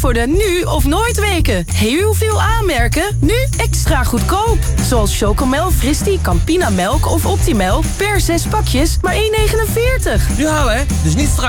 voor de nu of nooit weken. Heel veel aanmerken, nu extra goedkoop. Zoals Chocomel, Fristie, Campina Melk of Optimal per 6 pakjes, maar €1,49. Nu halen hè, dus niet straks.